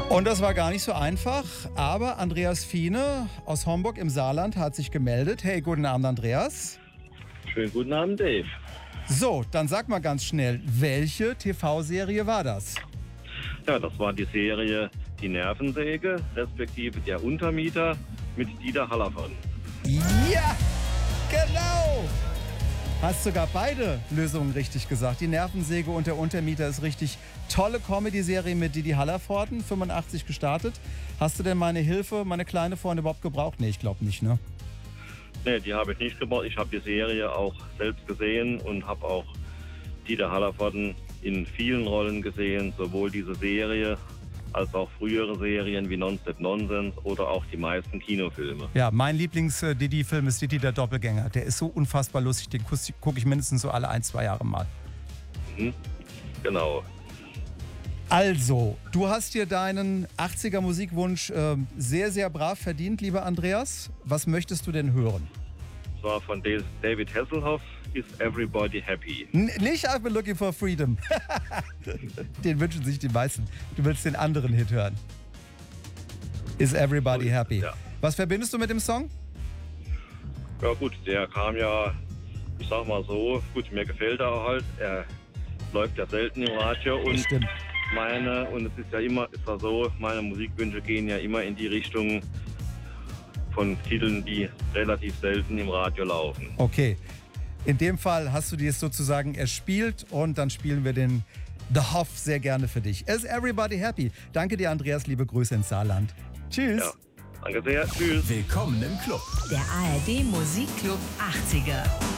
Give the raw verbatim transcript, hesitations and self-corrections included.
Und das war gar nicht so einfach, aber Andreas Fiene aus Homburg im Saarland hat sich gemeldet. Hey, guten Abend, Andreas. Schönen guten Abend, Dave. So, dann sag mal ganz schnell, welche T V-Serie war das? Ja, das war die Serie Die Nervensäge, respektive Der Untermieter mit Dieter Hallervorden. Ja, genau! Hast sogar beide Lösungen richtig gesagt. Die Nervensäge und Der Untermieter ist richtig. Tolle Comedy-Serie mit Didi Hallervorden, fünfundachtzig gestartet. Hast du denn meine Hilfe, meine kleine Freunde überhaupt gebraucht? Nee, ich glaube nicht, ne? Nee, die habe ich nicht gebraucht. Ich habe die Serie auch selbst gesehen und habe auch Dieter Hallervorden in vielen Rollen gesehen. Sowohl diese Serie als auch frühere Serien wie Nonstop Nonsense oder auch die meisten Kinofilme. Ja, mein Lieblings-Didi-Film ist Didi der Doppelgänger. Der ist so unfassbar lustig, den gucke ich mindestens so alle ein, zwei Jahre mal. Mhm, genau. Also, du hast dir deinen achtziger Musikwunsch äh, sehr, sehr brav verdient, lieber Andreas. Was möchtest du denn hören? Das war von David Hasselhoff, Is Everybody Happy? N- nicht I've been looking for freedom. Den wünschen sich die meisten. Du willst den anderen Hit hören. Is Everybody Happy? Ja. Was verbindest du mit dem Song? Ja gut, der kam ja, ich sag mal so, gut, mir gefällt er halt. Er läuft ja selten im Radio und Stimmt. meine, und es ist ja immer, ist ja so, meine Musikwünsche gehen ja immer in die Richtung von Titeln, die relativ selten im Radio laufen. Okay. In dem Fall hast du dir es sozusagen erspielt und dann spielen wir den The Hoff sehr gerne für dich. Is Everybody Happy? Danke dir, Andreas. Liebe Grüße ins Saarland. Tschüss. Ja, danke sehr. Tschüss. Willkommen im Club. Der A R D Musikclub achtziger.